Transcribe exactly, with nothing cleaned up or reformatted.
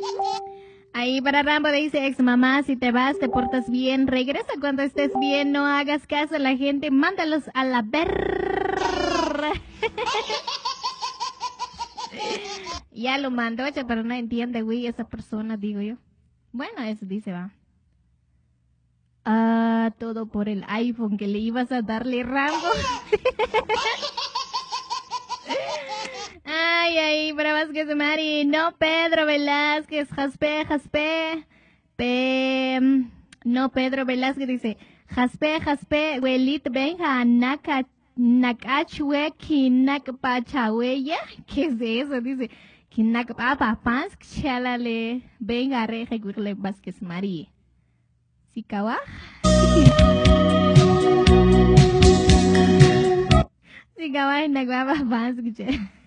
Ahí para Rambo dice, ex mamá, si te vas, te portas bien, regresa cuando estés bien, no hagas caso a la gente, mándalos a la ver. Ya lo mandó, pero no entiende, güey, esa persona, digo yo. Bueno, eso dice, va. Ah, todo por el iPhone que le ibas a darle Rambo. Ay, ay, para Vázquez Mari. No, Pedro Velázquez, Jaspe, Jaspe. Pe... No, Pedro Velázquez dice, Jaspe, Jaspe, Welit, venja, Naka, Nakachue, Kinakpachahueya. ¿Qué es eso? Dice, Kinakpapapans, Chalale, venga, reje, Guirle Vázquez Mari. ¿Sí, kawa? Sí, kawa, Nakpapapans,